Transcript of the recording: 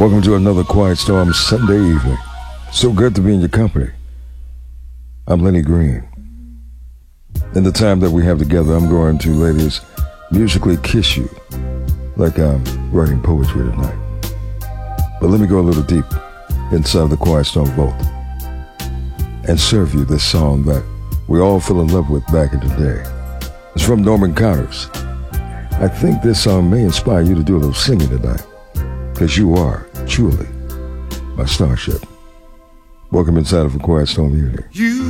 Welcome to another Quiet Storm Sunday evening. So good to be in your company. I'm Lenny Green. In the time that we have together, I'm going to, ladies, musically kiss you like I'm writing poetry tonight. But let me go a little deep inside the Quiet Storm vault and serve you this song that we all fell in love with back in the day. It's from Norman Connors. I think this song may inspire you to do a little singing tonight, because you are truly my starship. Welcome inside of a Quiet Storm evening.